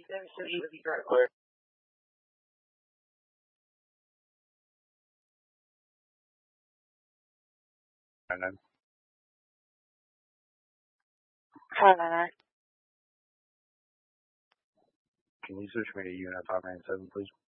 599. Can you switch me to unit 597, please?